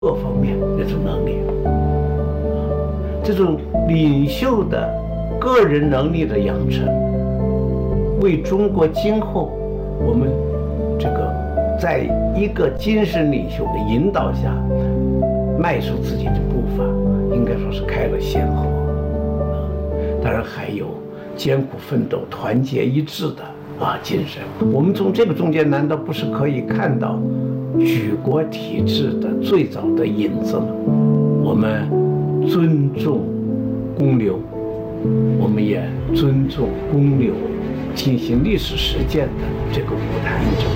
各方面那种能力，这种领袖的个人能力的养成，为中国今后我们这个在一个精神领袖的引导下迈出自己的步伐，应该说是开了先河。当然还有艰苦奋斗、团结一致的精神。我们从这个中间难道不是可以看到举国体制的最早的影子吗？我们尊重公刘，我们也尊重公刘进行历史实践的这个舞台者。